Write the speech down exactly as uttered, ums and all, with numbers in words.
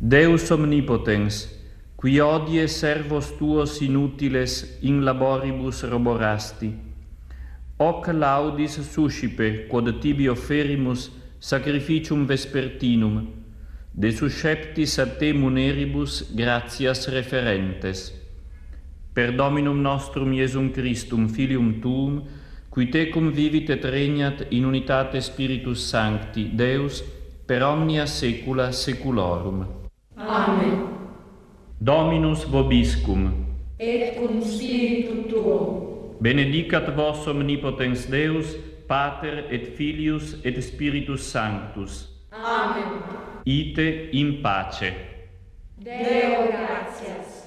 Deus omnipotens, qui odie servos tuos inutiles in laboribus roborasti, hoc laudis suscipe, quod tibi offerimus sacrificium vespertinum, de susceptis a te muneribus gratias referentes. Per Dominum nostrum Iesum Christum, Filium tuum, qui tecum vivit et regnat in unitate Spiritus Sancti, Deus, per omnia saecula saeculorum. Amen. Dominus vobiscum. Et cum spiritu tuo. Benedicat vos omnipotens Deus, Pater et Filius et Spiritus Sanctus. Amen. Ite in pace. Deo gratias.